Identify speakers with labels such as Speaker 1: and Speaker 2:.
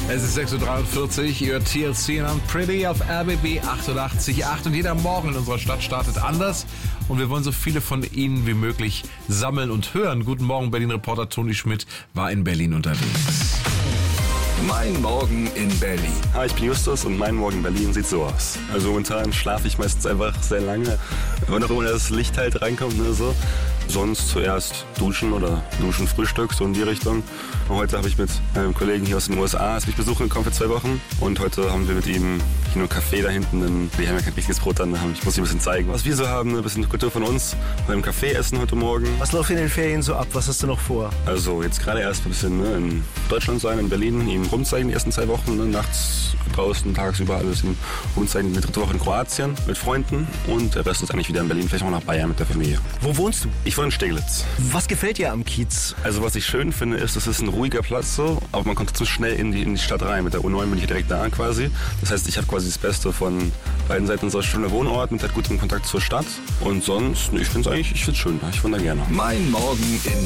Speaker 1: Es ist 6.43 Uhr, ihr TLC und Pretty auf RBB 88.8 und jeder Morgen in unserer Stadt startet anders und wir wollen so viele von Ihnen wie möglich sammeln und hören. Guten Morgen, Berlin-Reporter Toni Schmidt war in Berlin unterwegs.
Speaker 2: Mein Morgen in Berlin.
Speaker 3: Hi, ich bin Justus und mein Morgen in Berlin sieht so aus. Also momentan schlafe ich meistens einfach sehr lange, wenn auch immer das Licht halt reinkommt, ne, so. Sonst zuerst duschen oder duschen, Frühstück, so in die Richtung. Und heute habe ich mit einem Kollegen hier aus den USA mich besuchen gekommen für 2 Wochen. Und heute haben wir mit ihm hier nur Café da hinten. Wir haben ja kein richtiges Brot dann. Ich muss ihm ein bisschen zeigen, was wir so haben. Ein bisschen Kultur von uns. Beim Café essen heute Morgen.
Speaker 4: Was läuft in den Ferien so ab? Was hast du noch vor?
Speaker 3: Also jetzt gerade erst ein bisschen in Deutschland sein, in Berlin. Ihm rumzeigen die ersten 2 Wochen. Ne? Nachts, draußen, tagsüber alles. Ihm rumzeigen die 3. Woche in Kroatien mit Freunden. Und der Rest ist eigentlich wieder in Berlin. Vielleicht auch nach Bayern mit der Familie.
Speaker 4: Wo wohnst du?
Speaker 3: Ich wohne in Steglitz.
Speaker 4: Was gefällt dir am Kiez?
Speaker 3: Also was ich schön finde, ist, es ist ein ruhiger Platz so, aber man kommt so schnell in die Stadt rein. Mit der U9 bin ich hier direkt da quasi. Das heißt, ich habe quasi das Beste von beiden Seiten unserer schönen Wohnort mit halt gutem Kontakt zur Stadt. Und sonst, ich finde es schön, ich wohne da gerne.
Speaker 2: Mein Morgen in